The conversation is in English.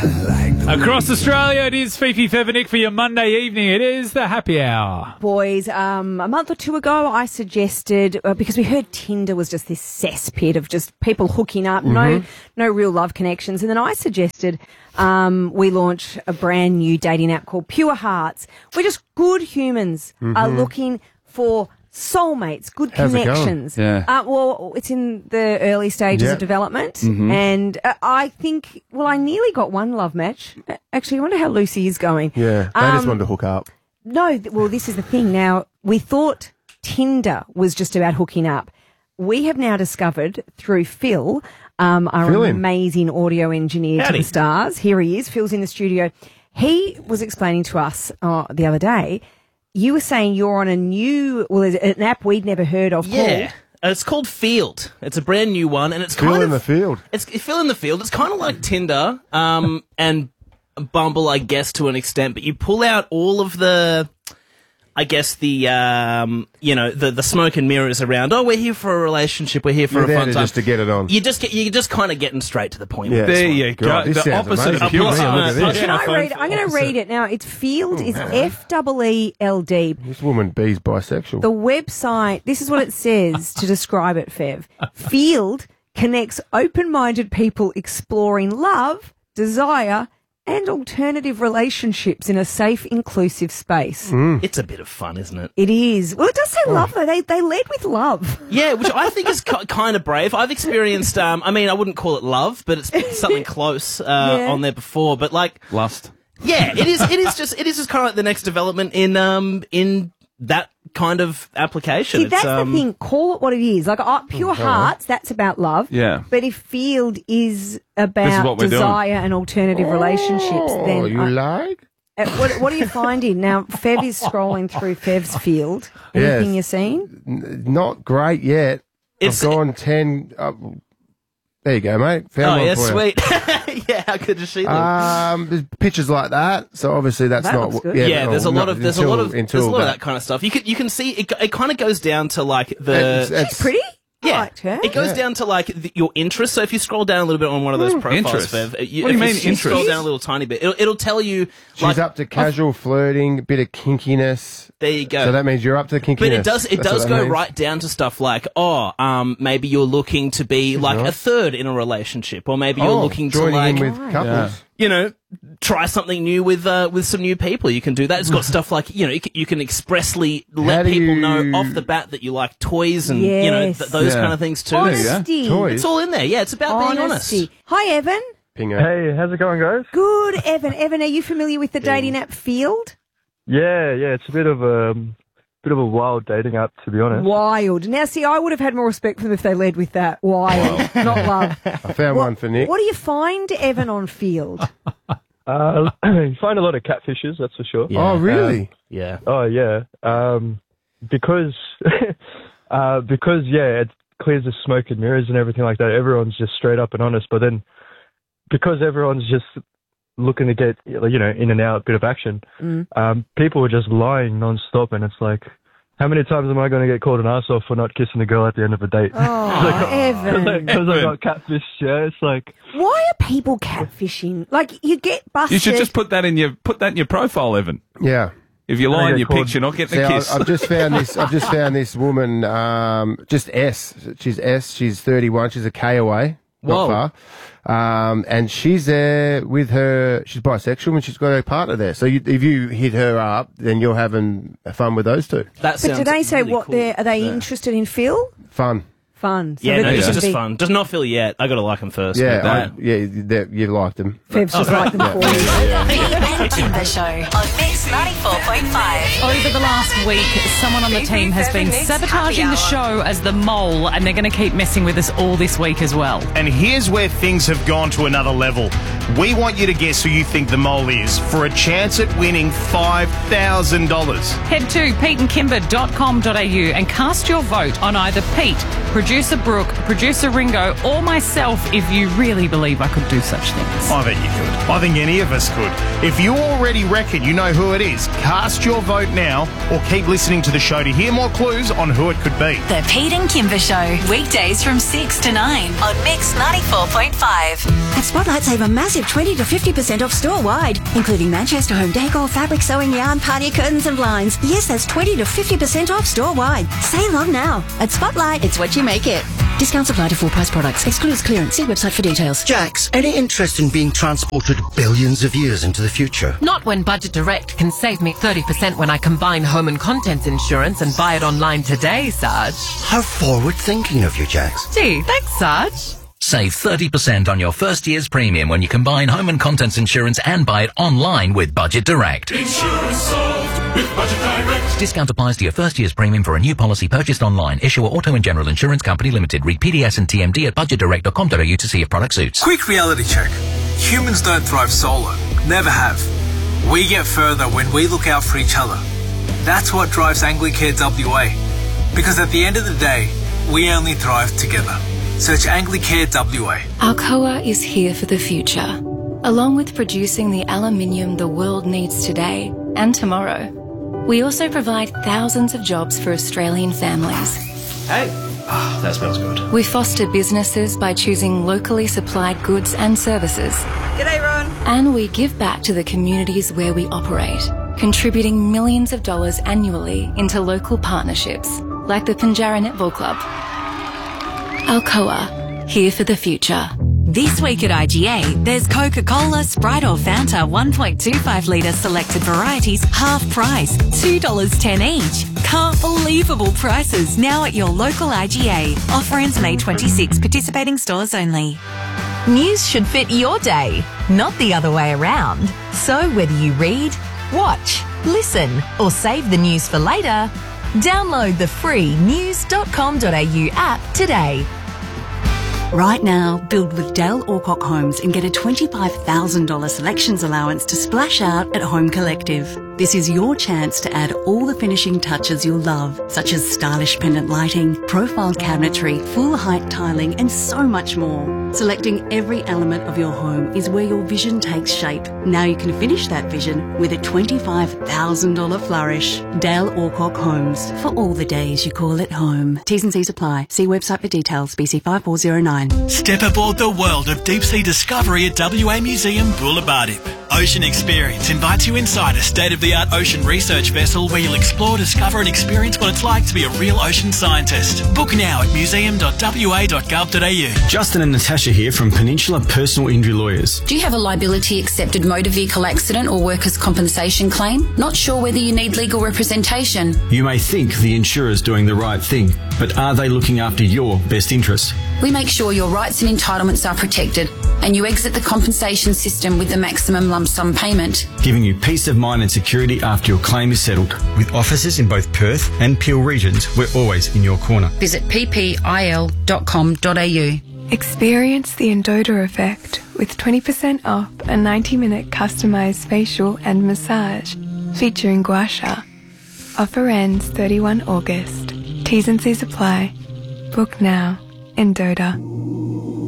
Across Australia, it is Fifi Fevernick for your Monday evening. It is the happy hour. Boys, a month or two ago, I suggested, because we heard Tinder was just this cesspit of just people hooking up, no real love connections. And then I suggested we launch a brand new dating app called Pure Hearts. We're just good humans are looking for soulmates, good connections. Well, it's in the early stages of development, and I think, I nearly got one love match. Actually, I wonder how Lucy is going. Yeah, they just wanted to hook up. No, this is the thing. Now, we thought Tinder was just about hooking up. We have now discovered through Phil, our amazing audio engineer to the stars. Here he is. Phil's in the studio. He was explaining to us the other day. You were saying you're on a new, an app we'd never heard of. Yeah, it's called Field. It's a brand new one, and it's Phil in the field. It's Phil in the Field. It's kind of like Tinder, and Bumble, I guess, to an extent. But you pull out all of the, I guess, the smoke and mirrors around. Oh, we're here for a relationship. We're here for a fun time. Just to get it on. You're just kind of getting straight to the point. Yeah, there you go. God, the opposite of pure. I'm going to read it now. It's Field is FEELD. This woman B's bisexual. The website. This is what it says to describe it, Fev. Field connects open-minded people exploring love, desire, and alternative relationships in a safe, inclusive space. It's a bit of fun, isn't it? It is. Well, it does say love, though. They led with love. Yeah, which I think is kind of brave. I've experienced, I wouldn't call it love, but it's something close on there before. But lust. Yeah, it is just kind of like the next development in that kind of application. See, that's the thing. Call it what it is. Pure Hearts, that's about love. Yeah. But if Field is about desire and alternative relationships, then... you like? What are you finding? Now, Fev is scrolling through Fev's Field. Anything you're seeing? Not great yet. I've gone 10... there you go, mate. Found one for sweet. Yeah, how could you see them? There's pictures like that, so obviously that's that not. There's a lot of that kind of stuff. You can see it kind of goes down to the. She's pretty. Yeah, I liked her. It goes down to your interests. So if you scroll down a little bit on one of those profiles, Fev, what do you mean interest? Scroll down a little tiny bit. It'll tell you. She's up to casual flirting, a bit of kinkiness. There you go. So that means you're up to kinkiness. But it does go right down to stuff like, maybe you're looking to be a third in a relationship, or maybe you're looking to joining in with couples. Try something new with some new people. You can do that. It's got stuff like, you can expressly let people know off the bat that you like toys and, those kind of things too. Honesty. It's all in there. Yeah, it's about being honest. Hi, Evan. Pingo. Hey, how's it going, guys? Good, Evan. Evan, are you familiar with the dating app Field? Yeah, it's a bit of a wild dating app, to be honest. Wild. Now, see, I would have had more respect for them if they led with that. Wild, not love. I found one for Nick. What do you find, Evan, on Field? You find a lot of catfishes, that's for sure. Yeah. Oh, really? Yeah. Oh, yeah. Because it clears the smoke and mirrors and everything like that. Everyone's just straight up and honest. But then, because everyone's just looking to get, in and out, a bit of action, people are just lying non-stop, and it's like, how many times am I going to get called an arsehole for not kissing a girl at the end of a date? Oh, Evan. Because I got catfished, yeah. It's like... Why are people catfishing? You get busted. You should just put that in your profile, Evan. Yeah. If you lie in your picture, not getting a kiss. I've just found this woman, just S. She's S. She's 31. She's a K away. Not far. And she's there with she's bisexual and she's got her partner there. So if you hit her up, then you're having fun with those two. But do they say really what cool. are they interested in, Phil? Fun. So it's just fun. Does not Phil yet. I got to like him first. Yeah, you liked him. Fev's just like them for you. The and Timber Show on Mix 94.5. Over the last week, someone on the team has been sabotaging the show as the mole, and they're going to keep messing with us all this week as well. And here's where things have gone to another level. We want you to guess who you think the mole is for a chance at winning $5,000. Head to peteandkimber.com.au and cast your vote on either Pete, producer Brooke, producer Ringo, or myself if you really believe I could do such things. I bet you could. I think any of us could. If you already reckon you know who it is, cast your vote now or keep listening to the show to hear more clues on who it could be. The Pete and Kimber Show, weekdays from 6 to 9 on Mix 94.5. At Spotlight, save a massive 20 to 50% off store-wide, including Manchester home decor, fabric, sewing yarn, party curtains and blinds. Yes, that's 20 to 50% off store-wide. Save on now. At Spotlight, it's what you make it. Discounts apply to full-price products. Excludes clearance. See website for details. Jax, any interest in being transported billions of years into the future? Not when Budget Direct can save me 30% when I combine home and contents insurance and buy it online today, Sarge. How forward-thinking of you, Jax. Gee, thanks, Sarge. Save 30% on your first year's premium when you combine home and contents insurance and buy it online with Budget Direct. Insurance solved with Budget Direct. Discount applies to your first year's premium for a new policy purchased online. Issuer Auto and General Insurance Company Limited. Read PDS and TMD at budgetdirect.com.au to see if product suits. Quick reality check. Humans don't thrive solo. Never have. We get further when we look out for each other. That's what drives Anglicare WA. Because at the end of the day, we only thrive together. Search Anglicare WA. Alcoa is here for the future, along with producing the aluminium the world needs today and tomorrow. We also provide thousands of jobs for Australian families. Hey, that smells good. We foster businesses by choosing locally supplied goods and services. G'day, Ron. And we give back to the communities where we operate, contributing millions of dollars annually into local partnerships, like the Pinjarra Netball Club. Alcoa, here for the future. This week at IGA, there's Coca-Cola, Sprite or Fanta 1.25 litre selected varieties, half price, $2.10 each. Can't believable prices now at your local IGA. Offer ends May 26, participating stores only. News should fit your day, not the other way around. So whether you read, watch, listen or save the news for later, download the free news.com.au app today. Right now, build with Dale Alcock Homes and get a $25,000 selections allowance to splash out at Home Collective. This is your chance to add all the finishing touches you'll love, such as stylish pendant lighting, profiled cabinetry, full height tiling, and so much more. Selecting every element of your home is where your vision takes shape. Now you can finish that vision with a $25,000 flourish. Dale Alcock Homes, for all the days you call it home. T's and C's apply. See website for details. BC 5409. Step aboard the world of deep-sea discovery at WA Museum Boulevardipe. Ocean Experience invites you inside a state-of-the-art ocean research vessel where you'll explore, discover and experience what it's like to be a real ocean scientist. Book now at museum.wa.gov.au. Justin and Natasha here from Peninsula Personal Injury Lawyers. Do you have a liability accepted motor vehicle accident or workers' compensation claim? Not sure whether you need legal representation? You may think the insurer's doing the right thing, but are they looking after your best interests? We make sure your rights and entitlements are protected and you exit the compensation system with the maximum lump sum payment, giving you peace of mind and security after your claim is settled. With offices in both Perth and Peel regions, we're always in your corner. Visit ppil.com.au. Experience the Endota effect with 20% off a 90-minute customised facial and massage featuring gua sha. Offer ends 31 August. T's and C's apply. Book now. Endota.